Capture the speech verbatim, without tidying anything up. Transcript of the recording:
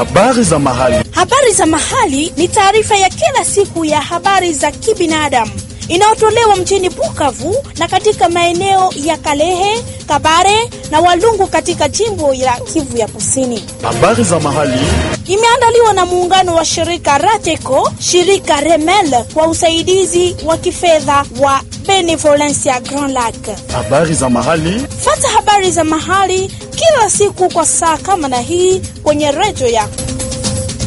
Habari za mahali. Habari za mahali ni taarifa ya kila siku ya habari za kibinadamu inayotolewa mjini Bukavu na katika maeneo ya Kalehe, Kabare na Walungu katika jimbo la Kivu ya Kusini. Habari za mahali imeandaliwa na muungano wa shirika Rateco, shirika Remel kwa usaidizi wa kifedha wa Benevolencia Grand Lac. Habari za mahali. Fata habari za mahali kila siku kwa saa kama na hii kwenye redio yako.